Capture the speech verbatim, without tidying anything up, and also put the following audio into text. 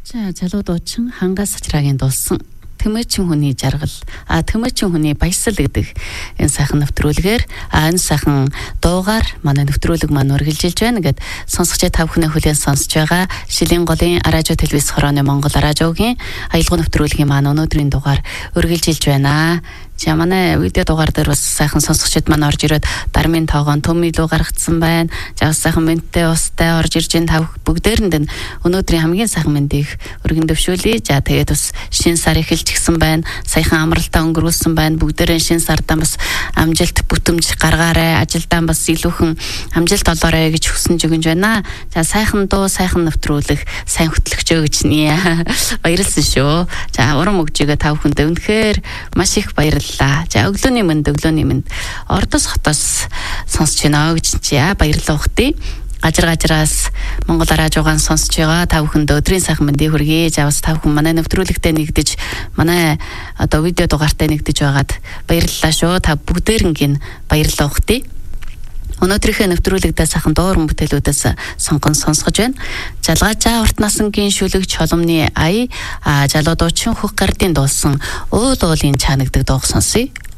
За залуу дуучин Хангас Сачраагийн дуулсан Тэмээчин хүний жаргал, а Тэмээчин хүний баясал гэдэг энэ сайхан нэвтрүүлгээр а энэ сайхан дуугаар манай нэвтрүүлэг маань үргэлжилж байна гэд сонсогчдаа та бүхний хүлээн сонсож байгаа Шилийн голын радио телевиз хорооны Монгол радиогийн аялал нэвтрүүлгийн маань өнөөдрийн дугаар үргэлжилж байна. За манай видео дугаар дээр бас сайхан сонсогчд маань орж ирээд дармын тоогоон төм илүү гаргацсан байна. За сайхан мэнттэй устай орж ирж ин тав бүгдээрэнд нь өнөөдрийн хамгийн сайхан мэндийг өргөн дэвшүүлье. За тэгээд бас шинэ сар эхэлж гисэн байна. Саяхан амралтаа өнгөрүүлсэн байна. Бүгдээрээ шинэ сардаа бас амжилт бүтэмж гаргаарай. Ажилдаа бас илүүхэн амжилт олоорой гэж хүсэж өгнж байна. За сайхан дуу, сайхан нэвтрүүлэх, сайн хөтлөгчөө гэж нэ. Баярлалаа шүү. За урам өгжигээ тав хүндээ үнэхээр маш их баярлалаа. За өглөөний мэнд өглөөний мэнд Ордос хотоос сонсож байна гэж чи баярлалаа ухтыг. Гажир гажраас Монгол радиогоос сонсож байгаа та бүхэнд өдрийн сайхан мэндийг хүргэе. За бас та бүхэн манай нэвтрүүлэгтээ нэгдэж манай одоо видео дугаартай нэгдэж байгаад баярлалаа шүү. Та бүгдээрнгийн баярлалаа ухтыг. Өнөөдрийнхөө нэвтрүүлэгдээ сайхан дууран бүтээлүүдээс сонгон сонсгож байна. Жалгаажаа урт насангийн шүлэг чоломны ая а жалуу дуучин хөх гардын дуулсан уул уулын чанагдаг дуу сонсъё.